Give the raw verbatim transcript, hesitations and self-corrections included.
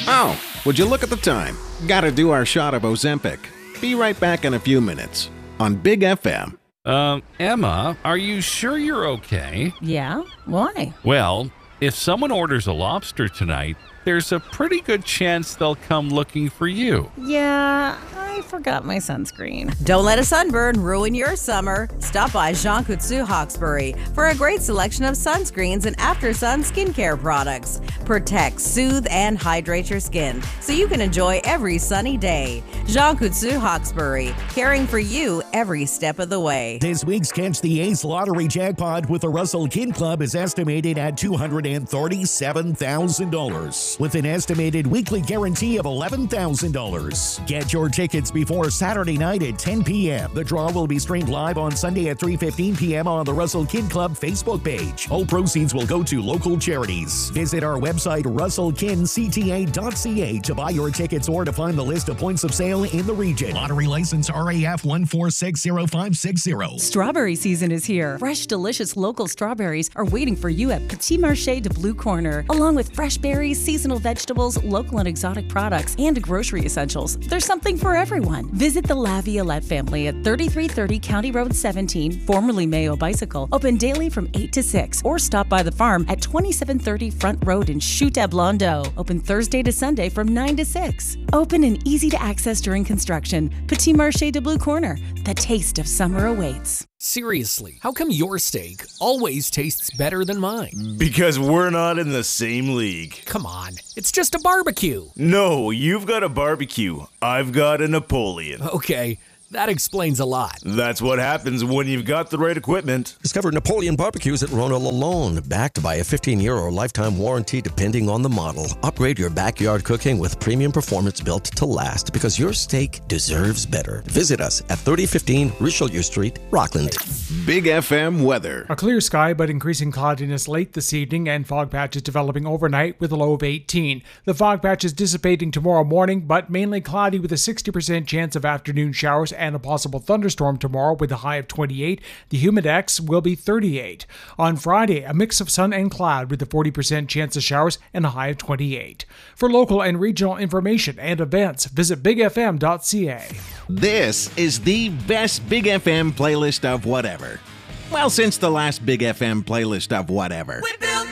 Oh, would you look at the time? Gotta do our shot of Ozempic. Be right back in a few minutes on Big F M. Um, Emma, are you sure you're okay? Yeah? Why? Well, if someone orders a lobster tonight, there's a pretty good chance they'll come looking for you. Yeah, I forgot my sunscreen. Don't let a sunburn ruin your summer. Stop by Jean Coutu Hawkesbury for a great selection of sunscreens and after-sun skincare products. Protect, soothe, and hydrate your skin so you can enjoy every sunny day. Jean Coutu Hawkesbury, caring for you every step of the way. This week's Catch the Ace lottery jackpot with the Russell Kin Club is estimated at two hundred thirty-seven thousand dollars, with an estimated weekly guarantee of eleven thousand dollars. Get your tickets before Saturday night at ten p.m. The draw will be streamed live on Sunday at three fifteen p.m. on the Russell Kin Club Facebook page. All proceeds will go to local charities. Visit our website, russell kin c t a dot c a, to buy your tickets or to find the list of points of sale in the region. Lottery license R A F one four six zero five six zero. Strawberry season is here. Fresh, delicious local strawberries are waiting for you at Petit Marché de Blue Corner, along with fresh berries, seasonal vegetables, local and exotic products, and grocery essentials. There's something for everyone. Visit the La Violette family at thirty-three thirty County Road seventeen, formerly Mayo Bicycle, open daily from eight to six, or stop by the farm at twenty-seven thirty Front Road in Chute à Blondeau, open Thursday to Sunday from nine to six. Open and easy to access during construction. Petit Marché de Blue Corner. The taste of summer awaits. Seriously, how come your steak always tastes better than mine? Because we're not in the same league. Come on, it's just a barbecue. No, you've got a barbecue. I've got a Napoleon. Okay, that explains a lot. That's what happens when you've got the right equipment. Discover Napoleon barbecues at Ronald Alone, backed by a fifteen-year or lifetime warranty depending on the model. Upgrade your backyard cooking with premium performance built to last, because your steak deserves better. Visit us at thirty fifteen Richelieu Street, Rockland. Big F M weather. A clear sky, but increasing cloudiness late this evening, and fog patches developing overnight with a low of eighteen. The fog patches dissipating tomorrow morning, but mainly cloudy with a sixty percent chance of afternoon showers and a possible thunderstorm tomorrow with a high of twenty-eight. The humidex will be thirty-eight. On Friday, a mix of sun and cloud with a forty percent chance of showers and a high of twenty-eight. For local and regional information and events, visit big f m dot c a. This is the best Big F M playlist of whatever. Well, since the last Big F M playlist of whatever.